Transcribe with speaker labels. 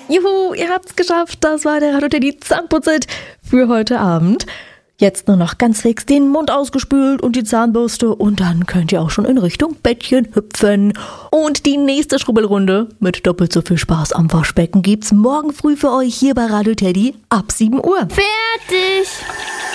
Speaker 1: Juhu, ihr habt's geschafft. Das war der Radio Teddy Zahnputzit für heute Abend. Jetzt nur noch ganz fix den Mund ausgespült und die Zahnbürste und dann könnt ihr auch schon in Richtung Bettchen hüpfen. Und die nächste Schrubbelrunde mit doppelt so viel Spaß am Waschbecken gibt's morgen früh für euch hier bei Radio Teddy ab 7 Uhr.
Speaker 2: Fertig!